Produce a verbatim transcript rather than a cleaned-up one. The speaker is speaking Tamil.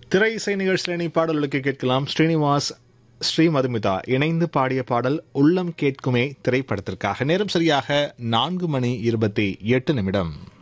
திரை இசை நிகழ்ச்சியில் பாடல்களுக்கு கேட்கலாம். ஸ்ரீனிவாஸ் ஸ்ரீ மதுமிதா இணைந்து பாடிய பாடல் உள்ளம் கேட்குமே திரைப்படத்திற்காக. நேரம் சரியாக நான்கு மணி இருபத்தி எட்டு நிமிடம்.